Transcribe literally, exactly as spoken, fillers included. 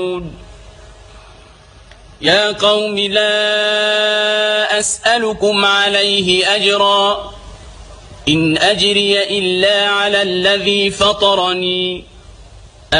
يا قوم لا أسألكم عليه أجرا إن أجري إلا على الذي فطرني